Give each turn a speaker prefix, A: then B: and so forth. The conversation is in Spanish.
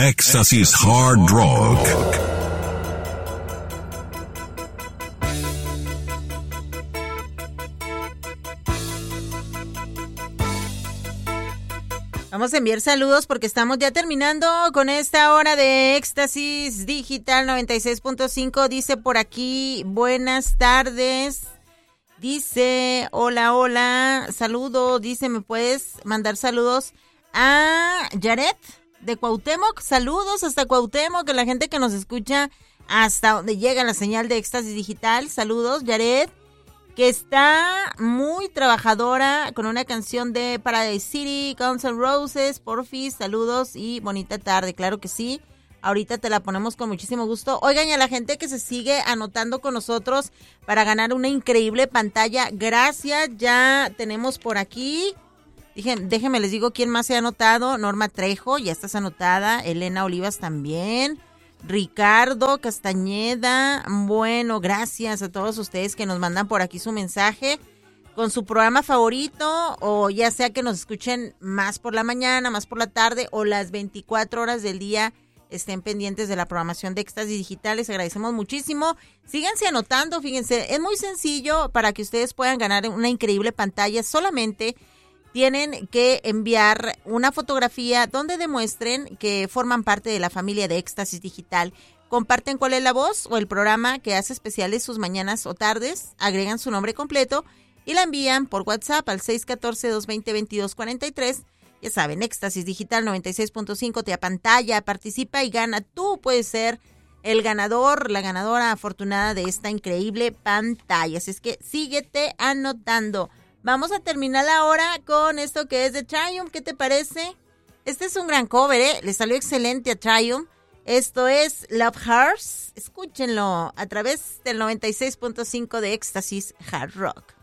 A: Éxtasis Hard Rock.
B: Vamos a enviar saludos porque estamos ya terminando con esta hora de Éxtasis Digital 96.5. Dice por aquí, buenas tardes. Dice, hola, saludo. Dice, ¿me puedes mandar saludos a Yaret de Cuauhtémoc? Saludos hasta Cuauhtémoc, que la gente que nos escucha hasta donde llega la señal de Éxtasis Digital. Saludos, Yaret, que está muy trabajadora con una canción de Paradise City, Guns N' Roses. Porfis, saludos y bonita tarde. Claro que sí, ahorita te la ponemos con muchísimo gusto. Oigan, y a la gente que se sigue anotando con nosotros para ganar una increíble pantalla, gracias. Ya tenemos por aquí, déjenme les digo quién más se ha anotado. Norma Trejo, ya estás anotada. Elena Olivas también. Ricardo Castañeda, bueno, gracias a todos ustedes que nos mandan por aquí su mensaje con su programa favorito, o ya sea que nos escuchen más por la mañana, más por la tarde o las 24 horas del día estén pendientes de la programación de Éxtasis Digital. Les agradecemos muchísimo. Síganse anotando, fíjense, es muy sencillo para que ustedes puedan ganar una increíble pantalla. Solamente tienen que enviar una fotografía donde demuestren que forman parte de la familia de Éxtasis Digital. Comparten cuál es la voz o el programa que hace especiales sus mañanas o tardes, agregan su nombre completo y la envían por WhatsApp al 614-220-2243. Ya saben, Éxtasis Digital 96.5 te apantalla, participa y gana. Tú puedes ser el ganador, la ganadora afortunada de esta increíble pantalla. Así es que síguete anotando. Vamos a terminar ahora con esto que es de Triumph. ¿Qué te parece? Este es un gran cover, ¿eh? Le salió excelente a Triumph. Esto es Love Hearts. Escúchenlo a través del 96.5 de Éxtasis Hard Rock.